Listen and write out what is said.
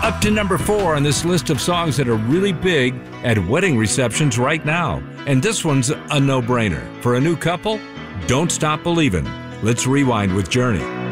Up to number 4 on this list of songs that are really big at wedding receptions right now. And this one's a no-brainer. For a new couple, Don't Stop Believin'. Let's rewind with Journey.